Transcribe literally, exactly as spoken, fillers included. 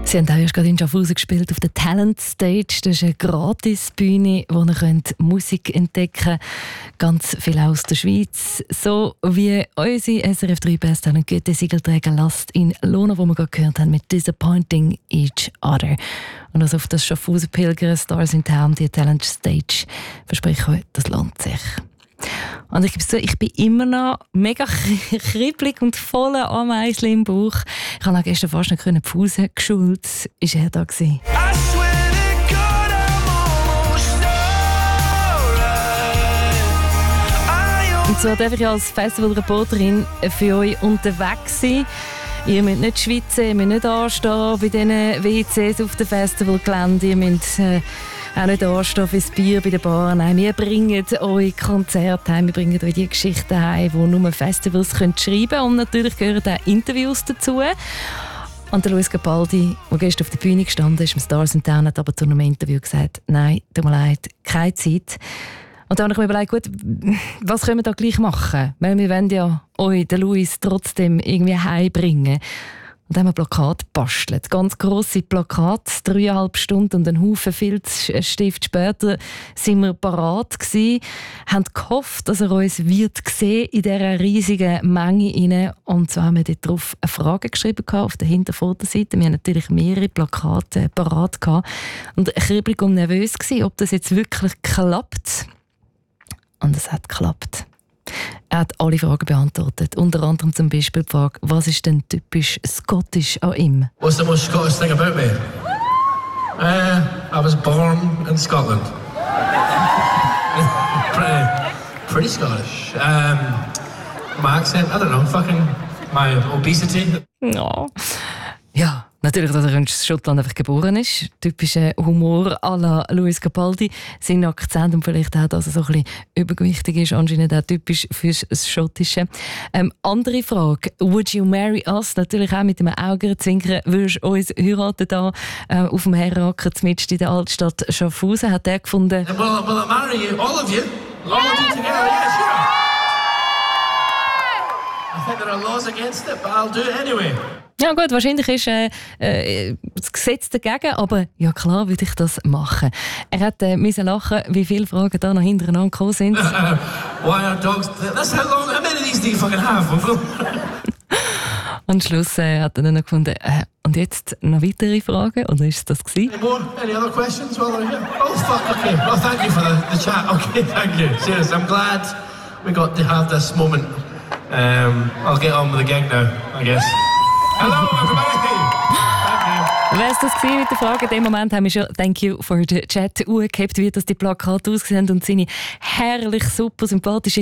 Sie haben auch erst gerade in Schaffhausen gespielt auf der Talent Stage. Das ist eine Gratisbühne, wo ihr Musik entdecken könnt. Ganz viel aus der Schweiz. So wie unsere S R F drei Best Talent Goethe-Siegelträger Last in Lohner, wo wir gerade gehört haben, mit «Disappointing Each Other». Und also auf das Schaffhausen Pilger Stars in Town, die Talent Stage, verspreche ich euch, das lohnt sich. Und ich gebe es zu, ich bin immer noch mega kribbelig und voller Ameisen im Bauch. Ich habe gestern fast nicht die Pause geschult. Ist er da gewesen? Und so darf ich als Festivalreporterin für euch unterwegs sein. Ihr müsst nicht schwitzen, ihr müsst nicht anstehen bei diesen W Cs auf dem Festivalgelände. Ihr müsst äh, auch nicht anstehen fürs Bier bei der Bar. Nein, wir bringen euch Konzerte heim, wir bringen euch die Geschichten heim, die nur Festivals können schreiben können. Und natürlich gehören auch Interviews dazu. Und der Luis Capaldi, der gestern auf der Bühne gestanden ist, im Stars in Town, hat aber zu einem Interview gesagt, nein, tut mir leid, keine Zeit. Und dann habe ich mir überlegt, gut, was können wir da gleich machen? Weil wir wollen ja euch, den Luis, trotzdem irgendwie heimbringen. Und dann haben wir Plakate gebastelt. Ganz grosse Plakate, dreieinhalb Stunden und einen Haufen Filzstift später sind wir parat gewesen, haben gehofft, dass er uns wird sehen in dieser riesigen Menge rein. Und so haben wir dort drauf eine Frage geschrieben auf der Hinterfotoseite. Wir haben natürlich mehrere Plakate parat gehabt und kribbelig und nervös gewesen, ob das jetzt wirklich klappt. Und es hat geklappt. Er hat alle Fragen beantwortet. Unter anderem zum Beispiel die Frage, was ist denn typisch Scottish an ihm? What's the most Scottish thing about me? Uh, I was born in Scotland. pretty, pretty Scottish. Um, my accent, I don't know, fucking my obesity. No. Ja. Natürlich, dass er in Schottland einfach geboren ist. Typischer Humor à la Luis Capaldi. Sein Akzent und vielleicht auch, dass er so ein bisschen übergewichtig ist, anscheinend auch typisch fürs Schottische. Ähm, andere Frage. Would you marry us? Natürlich auch mit einem Augenzwinkern. Würdest du uns heiraten da äh, auf dem Herracker mitten in der Altstadt Schaffhausen? Hat er gefunden... Will, will I marry you? All of you? All of you together? Yeah, sure. I think there are laws against it, but I'll do it anyway. Ja gut, wahrscheinlich ist äh, äh, das Gesetz dagegen, aber ja klar würde ich das machen. Er hat äh, müssen lachen, wie viele Fragen da noch hintereinander gekommen sind. Uh, why are dogs... That's how long... How many of these do you fucking have? Und am Schluss äh, hat er dann noch gefunden, äh, und jetzt noch weitere Fragen? Oder ist es das gewesen? Any more? Any other questions while we're here? Oh fuck, okay. Well, thank you for the, the chat. Okay, thank you. Cheers. I'm glad we got to have this moment. Um, I'll get on with the gig now, I guess. Hello, everybody! Wäre es das gewesen mit der Frage? In dem Moment haben wir schon «Thank you for the chat» angehabt, wie das die Plakate ausgesehen und seine herrlich, super sympathische